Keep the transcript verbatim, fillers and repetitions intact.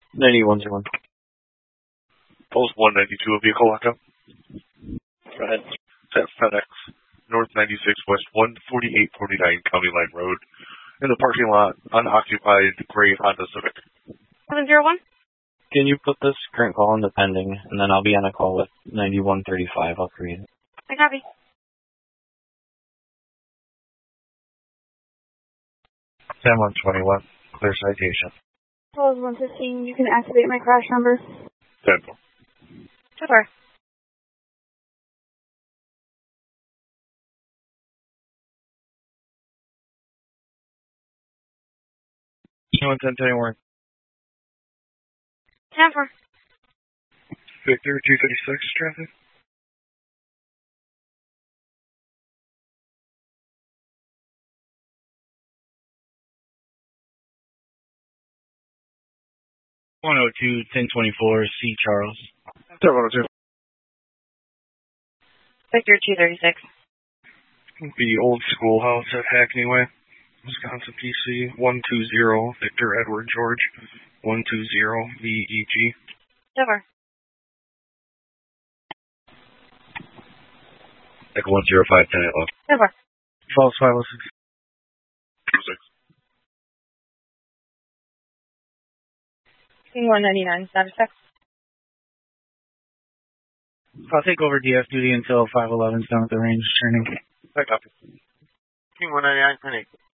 ninety-one zero one. Post one ninety-two, a vehicle lockup. Go ahead. At FedEx, North ninety-six West one forty-eight forty-nine County Line Road. In the parking lot, unoccupied gray Honda Civic. seven zero one? Can you put this current call into pending, and then I'll be on a call with ninety-one thirty-five. I'll create it. I copy. ten one twenty-one, clear citation. Call one fifteen, you can activate my crash number. ten four. Sure. one ten twenty-one. ten four. Victor, two thirty-six, traffic. one oh two, ten twenty-four, C. Charles. one oh two. Victor, two thirty-six. The old schoolhouse at Hackney Way, Wisconsin, P C, one two zero, Victor Edward George, one two zero, V E G. Sure. Echo one zero five, ten eight left. Sure. False five oh six. six. one ninety-nine, status check. I'll take over D F duty until five eleven's done with the range training. I copy. one ninety-nine, ten eight.